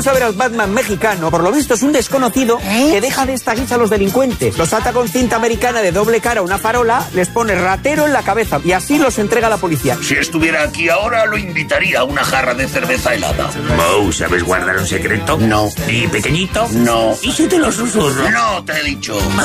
Vamos a ver al Batman mexicano. Por lo visto es un desconocido que deja de esta guisa a los delincuentes. Los ata con cinta americana de doble cara a una farola, les pone ratero en la cabeza y así los entrega a la policía. Si estuviera aquí ahora, lo invitaría a una jarra de cerveza helada. Moe, ¿sabes guardar un secreto? No. ¿Y pequeñito? No. ¿Y si te lo susurro? No, te he dicho.